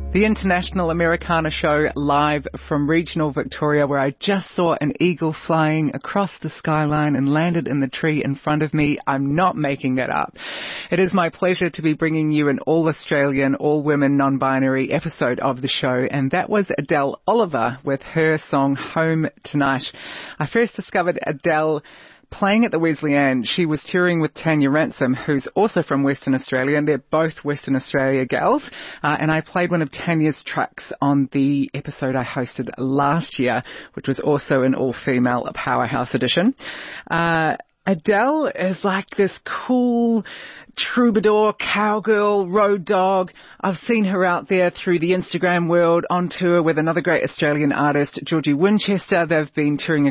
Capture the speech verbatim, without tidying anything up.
The International Americana Show live from regional Victoria, where I just saw an eagle flying across the skyline and landed in the tree in front of me. I'm not making that up. It is my pleasure to be bringing you an all-Australian, all-women, non-binary episode of the show, and that was Adele Oliver with her song Home Tonight. I first discovered Adele playing at the Wesleyan. She was touring with Tanya Ransom, who's also from Western Australia, and they're both Western Australia gals. Uh, and I played one of Tanya's tracks on the episode I hosted last year, which was also an all-female Powerhouse edition. Uh, Adele is like this cool troubadour, cowgirl, road dog. I've seen her out there through the Instagram world on tour with another great Australian artist, Georgie Winchester. They've been touring